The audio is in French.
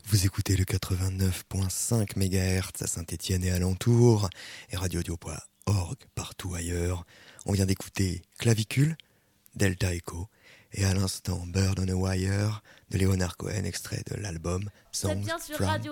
Vous écoutez le 89.5 MHz à Saint-Étienne et alentour, et radioaudio.org partout ailleurs. On vient d'écouter Clavicule, Delta Echo, et à l'instant Bird on a Wire de Leonard Cohen, extrait de l'album Songs from